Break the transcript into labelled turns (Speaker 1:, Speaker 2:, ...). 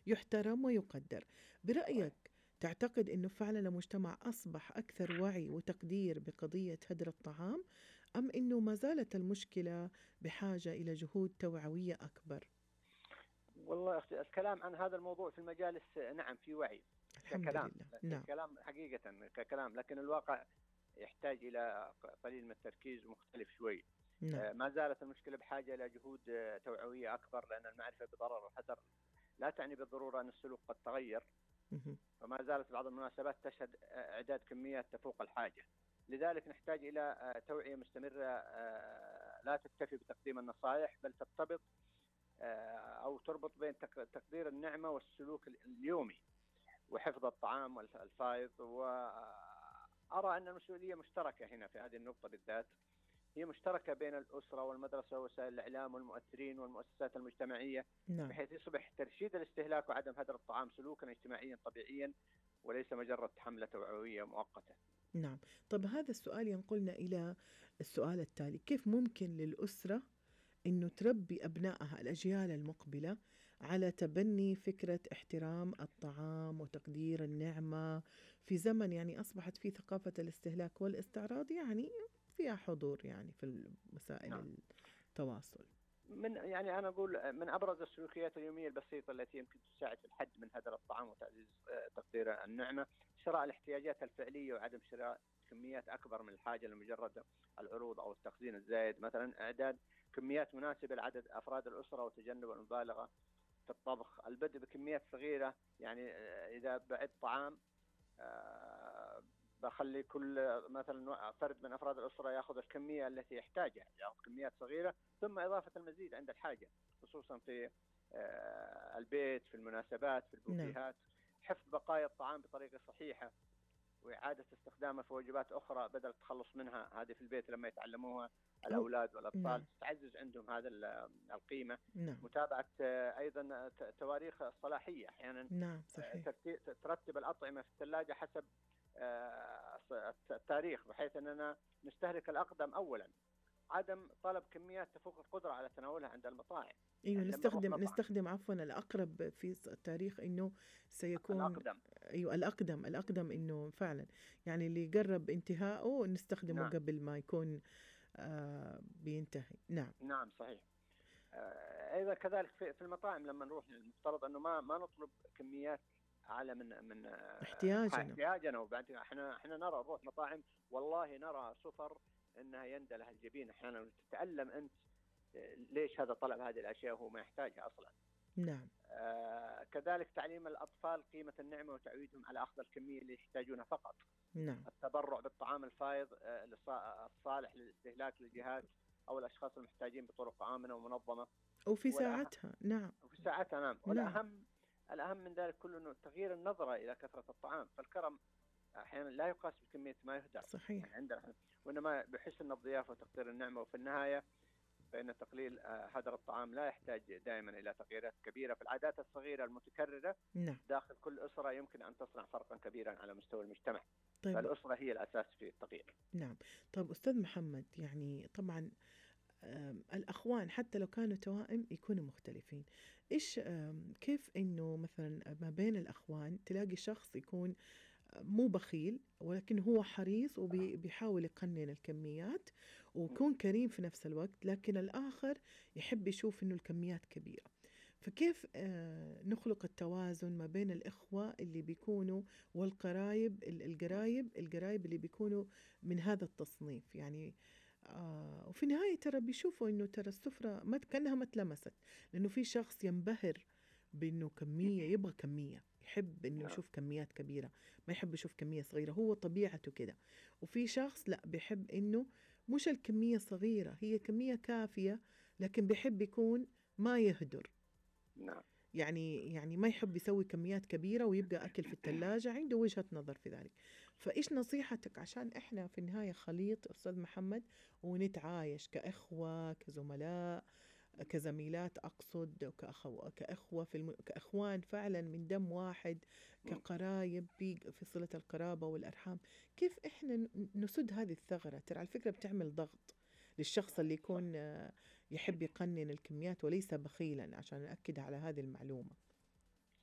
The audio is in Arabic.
Speaker 1: يحترم ويقدر. برأيك تعتقد أنه فعلا المجتمع أصبح أكثر وعي وتقدير بقضية هدر الطعام، أم أنه ما زالت المشكلة بحاجة إلى جهود توعوية أكبر؟
Speaker 2: والله أختي، الكلام عن هذا الموضوع في المجالس نعم في وعي
Speaker 1: الحمد
Speaker 2: ككلام،
Speaker 1: لله. نعم.
Speaker 2: ككلام حقيقة ككلام، لكن الواقع يحتاج إلى قليل من التركيز مختلف شوي.
Speaker 1: نعم.
Speaker 2: ما زالت المشكلة بحاجة إلى جهود توعوية أكبر، لأن المعرفة بضرر الحذر لا تعني بالضرورة أن السلوك قد تغير.
Speaker 1: مهم.
Speaker 2: فما زالت بعض المناسبات تشهد إعداد كميات تفوق الحاجة. لذلك نحتاج إلى توعية مستمرة لا تكتفي بتقديم النصائح، بل ترتبط أو تربط بين تقدير النعمة والسلوك اليومي وحفظ الطعام والفائض. وأرى أن المسؤولية مشتركة هنا في هذه النقطة بالذات، هي مشتركة بين الأسرة والمدرسة ووسائل الإعلام والمؤثرين والمؤسسات المجتمعية،
Speaker 1: نعم.
Speaker 2: بحيث يصبح ترشيد الاستهلاك وعدم هدر الطعام سلوكا اجتماعيا طبيعيا، وليس مجرد حملة توعوية مؤقتة.
Speaker 1: نعم. طب هذا السؤال ينقلنا إلى السؤال التالي: كيف ممكن للأسرة إنه تربي أبنائها الأجيال المقبلة على تبني فكرة احترام الطعام وتقدير النعمة في زمن يعني أصبحت فيه ثقافة الاستهلاك والاستعراض يعني فيها حضور يعني في
Speaker 2: نعم.
Speaker 1: وسائل التواصل؟
Speaker 2: يعني أنا أقول من أبرز السلوكيات اليومية البسيطة التي يمكن تساعد في الحد من هدر الطعام وتعزيز تقدير النعمة: شراء الاحتياجات الفعلية وعدم شراء كميات أكبر من الحاجة لمجرد العروض أو التخزين الزايد. مثلا إعداد كميات مناسبة لعدد أفراد الأسرة وتجنب المبالغة في الطبخ. البدء بكميات صغيرة، يعني إذا بعد طعام بخلي كل مثلا فرد من أفراد الأسرة يأخذ الكمية التي يحتاجها، يأخذ كميات صغيرة ثم إضافة المزيد عند الحاجة، خصوصا في البيت، في المناسبات، في
Speaker 1: نعم.
Speaker 2: البوفيهات. حفظ بقايا الطعام بطريقة صحيحة وإعادة استخدامه في وجبات أخرى بدل التخلص منها. هذه في البيت لما يتعلموها
Speaker 1: أو
Speaker 2: الأولاد والأطفال
Speaker 1: نعم.
Speaker 2: تعزز عندهم هذا القيمة.
Speaker 1: نعم.
Speaker 2: متابعة أيضا تواريخ الصلاحية، أحيانا
Speaker 1: نعم صحيح.
Speaker 2: ترتب الأطعمة في الثلاجة حسب التاريخ، بحيث أننا نستهلك الأقدم أولا. عدم طلب كميات تفوق القدرة على تناولها عند المطاعم،
Speaker 1: أيوة،
Speaker 2: يعني لما نروح مطعم
Speaker 1: نستخدم عفوا الأقرب في التاريخ إنه سيكون.
Speaker 2: الأقدم.
Speaker 1: أيوة، الأقدم إنه فعلا يعني اللي قرب انتهائه نستخدمه
Speaker 2: نعم.
Speaker 1: قبل ما يكون بينتهي. نعم.
Speaker 2: نعم صحيح. أيضا كذلك في المطاعم لما نروح، المفترض أنه ما نطلب كميات أعلى من
Speaker 1: احتياجنا.
Speaker 2: احتياجنا. وبعدين احنا نرى نروح مطاعم والله نرى سفر انها يندلها الجبين احيانا، وتتألم انت ليش هذا طلب هذه الاشياء وهو ما يحتاجها اصلا.
Speaker 1: نعم.
Speaker 2: كذلك تعليم الاطفال قيمة النعمة وتعويدهم على اخذ الكمية اللي يحتاجونها فقط.
Speaker 1: نعم.
Speaker 2: التبرع بالطعام الفائض الصالح للاستهلاك للجهات او الاشخاص المحتاجين بطرق آمنة ومنظمة.
Speaker 1: وفي
Speaker 2: والأهم
Speaker 1: ساعتها. نعم.
Speaker 2: وفي ساعتها نعم.
Speaker 1: نعم
Speaker 2: الأهم من ذلك كله أنه تغيير النظرة إلى كثرة الطعام. فالكرم أحيانا لا يقاس بكمية ما يهدر يعني
Speaker 1: صحيح.
Speaker 2: عندنا، وإنما بحسن الضيافة وتقدير النعمة. وفي النهاية فإن تقليل هدر الطعام لا يحتاج دائما إلى تغييرات كبيرة. في العادات الصغيرة المتكررة
Speaker 1: نعم.
Speaker 2: داخل كل أسرة يمكن أن تصنع فرقا كبيرا على مستوى المجتمع.
Speaker 1: طيب.
Speaker 2: فالأسرة هي الأساس في التغيير.
Speaker 1: نعم. طيب أستاذ محمد، يعني طبعا الأخوان حتى لو كانوا توائم يكونوا مختلفين. إيش كيف إنه مثلا ما بين الأخوان تلاقي شخص يكون مو بخيل ولكن هو حريص وبيحاول يقنن الكميات ويكون كريم في نفس الوقت، لكن الآخر يحب يشوف إنه الكميات كبيرة. فكيف نخلق التوازن ما بين الإخوة اللي بيكونوا والقرايب القرايب اللي بيكونوا من هذا التصنيف يعني؟ وفي النهاية ترى بيشوفوا إنه ترى السفرة ما كأنها ما اتلمست، لأنه في شخص ينبهر بإنه كمية، يبغى كمية، يحب إنه
Speaker 2: نعم.
Speaker 1: يشوف كميات كبيرة، ما يحب يشوف كمية صغيرة، هو طبيعته كده. وفي شخص لا، بيحب إنه مش الكمية صغيرة، هي كمية كافية، لكن بيحب يكون ما يهدر.
Speaker 2: نعم.
Speaker 1: يعني ما يحب يسوي كميات كبيرة ويبقى أكل في الثلاجة، عنده وجهة نظر في ذلك. فإيش نصيحتك عشان إحنا في النهاية خليط أستاذ محمد ونتعايش كأخوة كزملاء كزميلات أقصد كأخوة كأخوان فعلا من دم واحد، كقرايب في صلة القرابة والأرحام؟ كيف إحنا نسد هذه الثغرة؟ ترى على فكرة بتعمل ضغط للشخص اللي يكون يحب يقنن الكميات وليس بخيلا، عشان نأكد على هذه المعلومة.